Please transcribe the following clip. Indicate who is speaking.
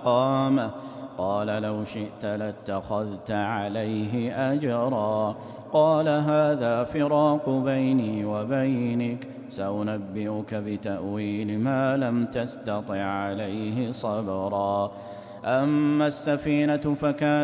Speaker 1: مقامه قال لو شئت لاتخذت عليه أجرا قال هذا فراق بيني وبينك سأنبئك بتأويل ما لم تستطع عليه صبرا أما السفينة فكانت